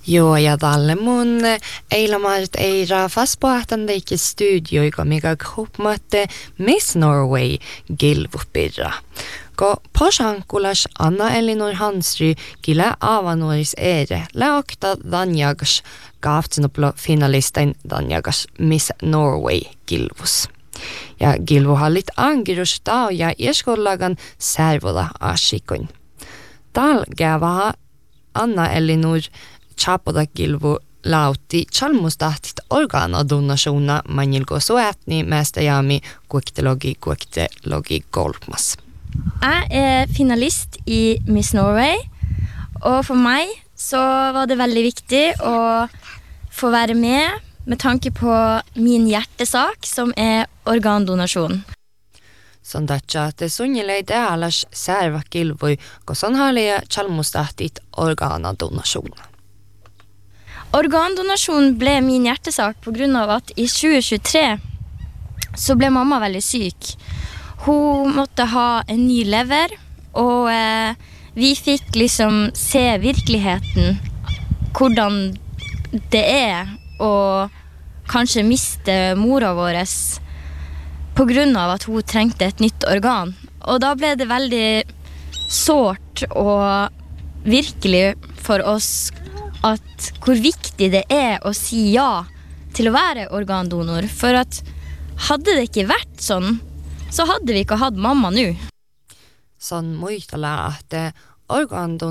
Joo, ja tälle mun eilamart eira fastboatande ikke studio, joka mikä kupmatte Miss Norway gilvupirra. Ko posankulas Anna Elinor Hansry gila avanuoris ere, leokta danjagas kaavtsinoplo finalistain danjagas Miss Norway gilvus. Ja gilvuhallit angirus tao ja ieskollagan servola asikon. Tal gävaha Anna Elinor Chapoda gilvu lautti chalmustahtit organodonasjona manilgo soätni mästäjami kuektelogi golfmas. Jeg finalist I Miss Norway, og for meg så var det veldig viktig å få være med tanke på min hjertesak, som organdonasjon. Sondacha te sunnilei alas serva gilvui, kosan halia chalmustahtit organodonasjona. Organdonasjon ble min hjertesak på grunn av at I 2023 så ble mamma veldig syk. Hun måtte ha en ny lever, og vi fikk liksom se virkeligheten, hvordan det å kanskje miste mora vår på grunn av at hun trengte et nytt organ. Og da ble det veldig sårt og virkelig for oss at hvor viktig det å si ja til å være organdonor, for at hadde det ikke vært sånn, så hadde vi ikke hatt mamma nå. Sånn muistella, at organdonor